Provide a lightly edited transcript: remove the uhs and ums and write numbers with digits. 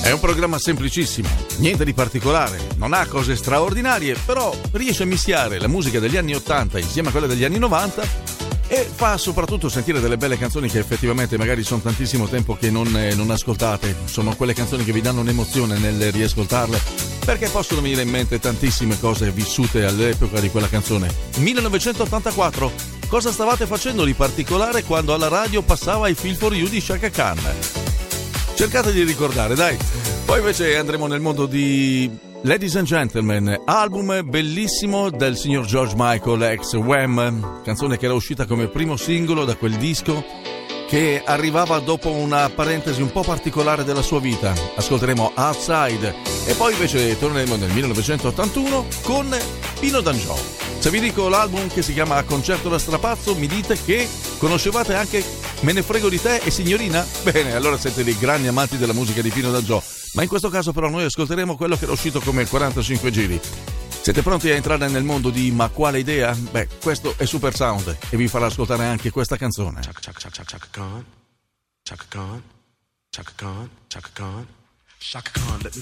È un programma semplicissimo, niente di particolare, non ha cose straordinarie, però riesce a mischiare la musica degli anni 80 insieme a quella degli anni 90 e fa soprattutto sentire delle belle canzoni che effettivamente magari sono tantissimo tempo che non ascoltate. Sono quelle canzoni che vi danno un'emozione nel riascoltarle, perché possono venire in mente tantissime cose vissute all'epoca di quella canzone. 1984, cosa stavate facendo di particolare quando alla radio passava I Feel For You di Chaka Khan? Cercate di ricordare, dai. Poi invece andremo nel mondo di Ladies and Gentlemen, album bellissimo del signor George Michael ex Wham, canzone che era uscita come primo singolo da quel disco che arrivava dopo una parentesi un po' particolare della sua vita. Ascolteremo Outside e poi invece torneremo nel 1981 con Pino D'Angio. Se vi dico l'album che si chiama Concerto da strapazzo, mi dite che conoscevate anche Me ne frego di te e Signorina? Bene, allora siete dei grandi amanti della musica di Pino D'Angio, ma in questo caso però noi ascolteremo quello che era uscito come 45 giri. Siete pronti a entrare nel mondo di Ma quale idea? Beh, questo è Super Sound e vi farà ascoltare anche questa canzone. Chaka Khan, Chaka Khan, Chaka Khan, Chaka Khan, Chaka Khan, Chaka Khan.